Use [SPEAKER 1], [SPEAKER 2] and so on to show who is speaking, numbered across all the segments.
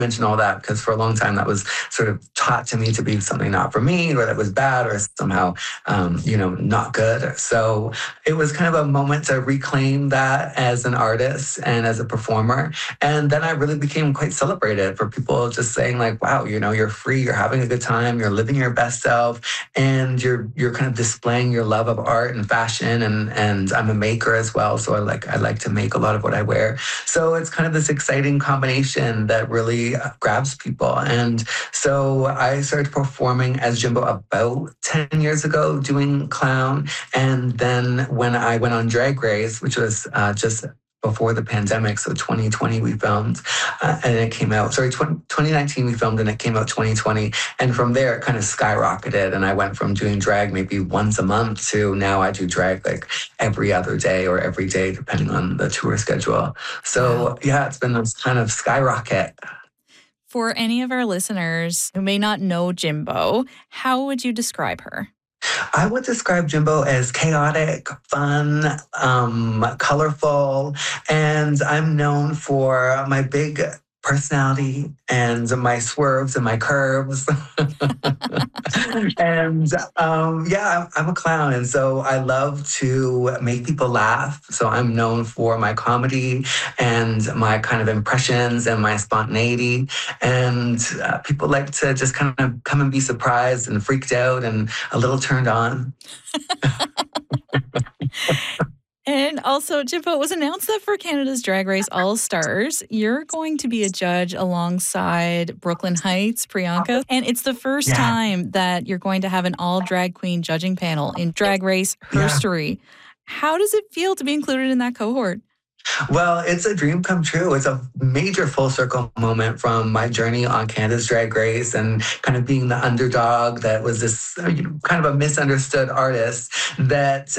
[SPEAKER 1] mention all that because for a long time that was sort of taught to me to be something not for me or that was bad or somehow, not good. So it was kind of a moment to reclaim that as an artist and as a performer. And then I really became quite celebrated for people just saying like, wow, you're free, you're having a good time, you're living your best self, and you're kind of displaying your love of art and fashion. And I'm a maker as well. So I like to make a lot of what I wear. So it's kind of this exciting combination that really grabs people. And so I started performing as Jimbo about 10 years ago, doing clown. And then when I went on Drag Race, which was just before the pandemic, so 2020 we filmed, and it came out, 2019 we filmed and it came out 2020. And from there it kind of skyrocketed. And I went from doing drag maybe once a month to now I do drag like every other day or every day, depending on the tour schedule. So yeah, it's been this kind of skyrocket.
[SPEAKER 2] For any of our listeners who may not know Jimbo, how would you describe her?
[SPEAKER 1] I would describe Jimbo as chaotic, fun, colorful, and I'm known for my big personality and my swerves and my curves. And I'm a clown. And so I love to make people laugh. So I'm known for my comedy and my kind of impressions and my spontaneity. And people like to just kind of come and be surprised and freaked out and a little turned on.
[SPEAKER 2] And also, Jimbo, it was announced that for Canada's Drag Race All-Stars, you're going to be a judge alongside Brooklyn Heights, Priyanka. And it's the first time that you're going to have an all-drag queen judging panel in Drag Race history. How does it feel to be included in that cohort?
[SPEAKER 1] Well, it's a dream come true. It's a major full circle moment from my journey on Canada's Drag Race and kind of being the underdog that was this kind of a misunderstood artist that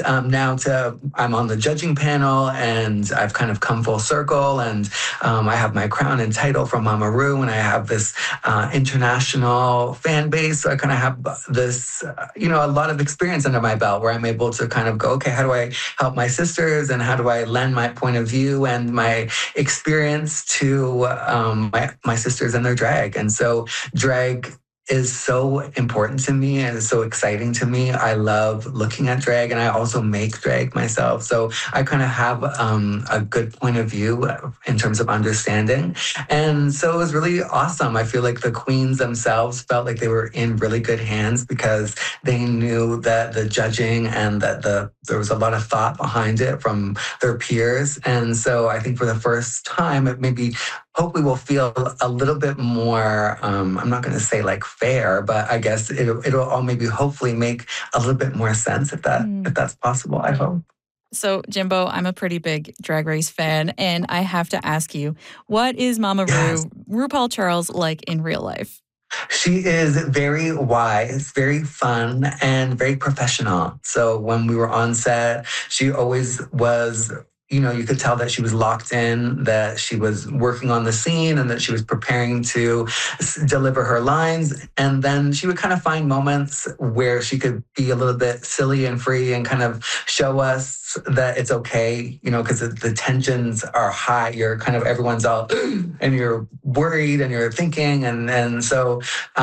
[SPEAKER 1] I'm on the judging panel and I've kind of come full circle and I have my crown and title from Mama Ru and I have this international fan base. So I kind of have this, a lot of experience under my belt where I'm able to kind of go, okay, how do I help my sisters and how do I lend my point of view and my experience to my sisters and their drag. And so drag is so important to me and is so exciting to me. I love looking at drag and I also make drag myself. So I kind of have a good point of view in terms of understanding. And so it was really awesome. I feel like the queens themselves felt like they were in really good hands because they knew that the judging and that there was a lot of thought behind it from their peers. And so I think for the first time, it maybe hopefully we'll feel a little bit more, I'm not going to say like fair, but I guess it'll all maybe hopefully make a little bit more sense if that's possible, I hope.
[SPEAKER 2] So, Jimbo, I'm a pretty big Drag Race fan, and I have to ask you, what is Mama Ru, RuPaul Charles, like in real life?
[SPEAKER 1] She is very wise, very fun, and very professional. So when we were on set, she always was, you could tell that she was locked in, that she was working on the scene and that she was preparing to deliver her lines. And then she would kind of find moments where she could be a little bit silly and free and kind of show us that it's okay, because the tensions are high. You're kind of, everyone's all, and you're worried and you're thinking. And so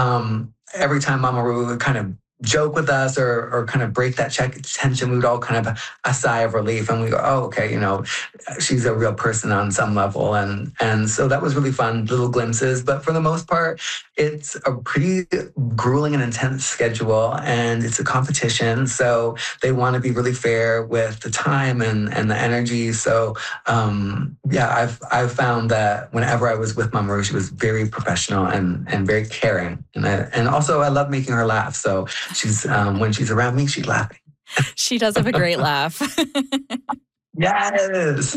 [SPEAKER 1] every time Mama Ru would kind of joke with us or kind of break that tension, we would all kind of a sigh of relief and we go, oh, okay, she's a real person on some level. And so that was really fun, little glimpses. But for the most part, it's a pretty grueling and intense schedule and it's a competition. So they want to be really fair with the time and the energy. So I've found that whenever I was with Mama Ru, she was very professional and very caring. And also I love making her laugh. So she's when she's around me, she's laughing.
[SPEAKER 2] She does have a great laugh.
[SPEAKER 1] Yes.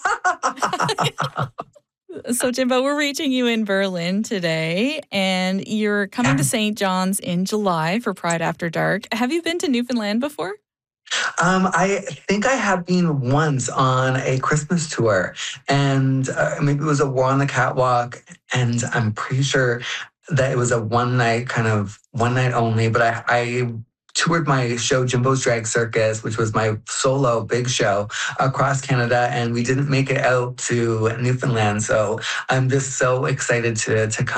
[SPEAKER 2] So, Jimbo, we're reaching you in Berlin today, and you're coming to St. John's in July for Pride After Dark. Have you been to Newfoundland before?
[SPEAKER 1] I think I have been once on a Christmas tour, and maybe it was a War on the Catwalk, and I'm pretty sure that it was a one night only, but I toured my show Jimbo's Drag Circus, which was my solo big show, across Canada, and we didn't make it out to Newfoundland. So I'm just so excited to come